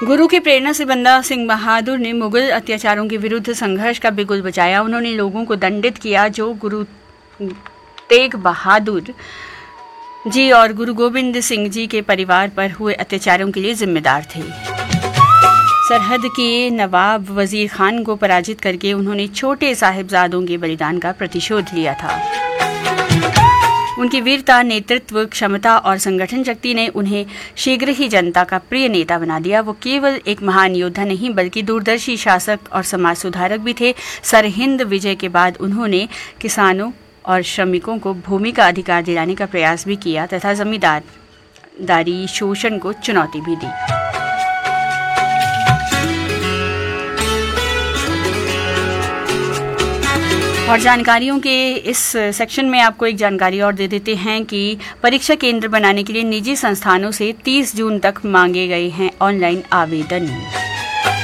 गुरु की प्रेरणा से बंदा सिंह बहादुर ने मुगल अत्याचारों के विरुद्ध संघर्ष का बिगुल बजाया। उन्होंने लोगों को दंडित किया जो गुरु तेग बहादुर जी और गुरु गोविंद सिंह जी के परिवार पर हुए अत्याचारों के लिए जिम्मेदार थे। सरहद के नवाब वजीर खान को पराजित करके उन्होंने छोटे साहिबजादों के बलिदान का प्रतिशोध लिया था। उनकी वीरता, नेतृत्व क्षमता और संगठन शक्ति ने उन्हें शीघ्र ही जनता का प्रिय नेता बना दिया। वो केवल एक महान योद्धा नहीं बल्कि दूरदर्शी शासक और समाज सुधारक भी थे। सरहिंद विजय के बाद उन्होंने किसानों और श्रमिकों को भूमि का अधिकार दिलाने का प्रयास भी किया तथा जमींदारी शोषण को चुनौती भी दी। और जानकारियों के इस सेक्शन में आपको एक जानकारी और दे देते हैं कि परीक्षा केंद्र बनाने के लिए निजी संस्थानों से 30 जून तक मांगे गए हैं ऑनलाइन आवेदन।